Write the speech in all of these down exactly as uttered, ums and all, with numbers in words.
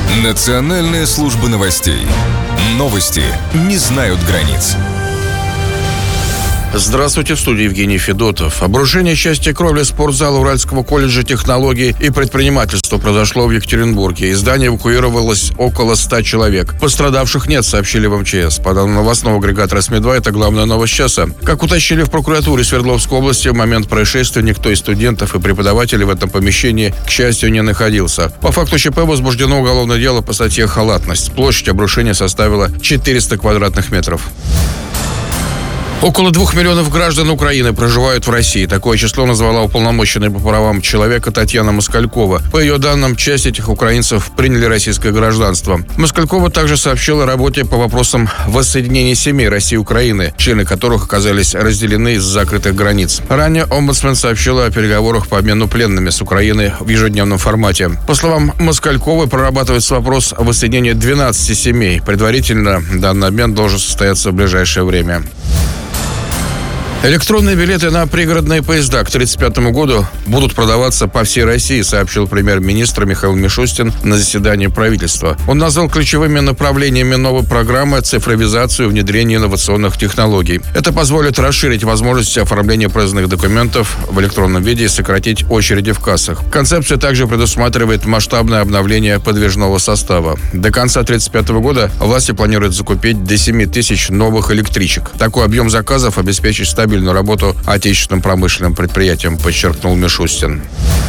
Национальная служба новостей. Новости не знают границ. Здравствуйте, в студии Евгений Федотов. Обрушение части кровли спортзала Уральского колледжа технологий и предпринимательства произошло в Екатеринбурге. Из здания эвакуировалось около ста человек. Пострадавших нет, сообщили в эм че эс. По данным новостного агрегатора эс эм и два, это главная новость часа. Как уточнили в прокуратуре Свердловской области, в момент происшествия никто из студентов и преподавателей в этом помещении, к счастью, не находился. По факту ЧП возбуждено уголовное дело по статье «Халатность». Площадь обрушения составила четыреста квадратных метров. Около двух миллионов граждан Украины проживают в России. Такое число назвала уполномоченная по правам человека Татьяна Москалькова. По ее данным, часть этих украинцев приняли российское гражданство. Москалькова также сообщила о работе по вопросам воссоединения семей России и Украины, члены которых оказались разделены из закрытых границ. Ранее омбудсмен сообщила о переговорах по обмену пленными с Украины в ежедневном формате. По словам Москальковой, прорабатывается вопрос о воссоединении двенадцати семей. Предварительно данный обмен должен состояться в ближайшее время. Электронные билеты на пригородные поезда к тридцать пятому году будут продаваться по всей России, сообщил премьер-министр Михаил Мишустин на заседании правительства. Он назвал ключевыми направлениями новой программы цифровизацию и внедрение инновационных технологий. Это позволит расширить возможности оформления проездных документов в электронном виде и сократить очереди в кассах. Концепция также предусматривает масштабное обновление подвижного состава. До конца тридцать пятого года власти планируют закупить до семи тысяч новых электричек. Такой объем заказов обеспечит стабильность стабильную работу отечественным промышленным предприятиям, подчеркнул Мишустин.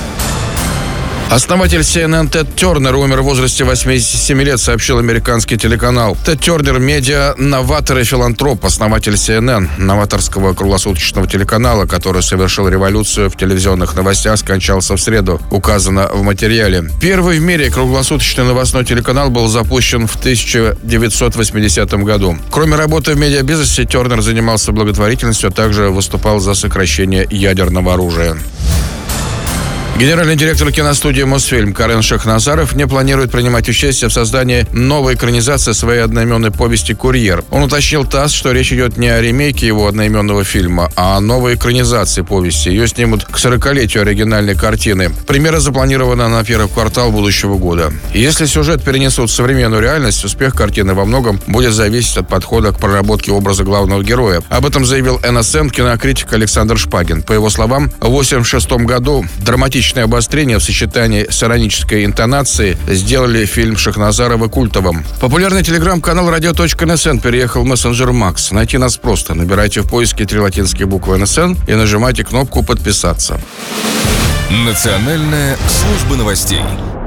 Основатель си эн эн Тед Тернер умер в возрасте восьмидесяти семи лет, сообщил американский телеканал. Тед Тернер – медиа-новатор и филантроп, основатель си эн эн, новаторского круглосуточного телеканала, который совершил революцию в телевизионных новостях, скончался в среду, указано в материале. Первый в мире круглосуточный новостной телеканал был запущен в тысяча девятьсот восьмидесятом году. Кроме работы в медиабизнесе, Тернер занимался благотворительностью, а также выступал за сокращение ядерного оружия. Генеральный директор киностудии «Мосфильм» Карен Шахназаров не планирует принимать участие в создании новой экранизации своей одноименной повести «Курьер». Он уточнил ТАСС, что речь идет не о ремейке его одноименного фильма, а о новой экранизации повести. Ее снимут к сорокалетию оригинальной картины. Премьера запланирована на первый квартал будущего года. Если сюжет перенесут в современную реальность, успех картины во многом будет зависеть от подхода к проработке образа главного героя. Об этом заявил эн эс эн кинокритик Александр Шпагин. По его словам, в восемьдесят шестом году драматичный обострение в сочетании с иронической интонацией сделали фильм Шахназарова культовым. Популярный телеграм-канал радио точка эн эс эн переехал в мессенджер Макс. Найти нас просто. Набирайте в поиске три латинские буквы эн эс эн и нажимайте кнопку «Подписаться». Национальная служба новостей.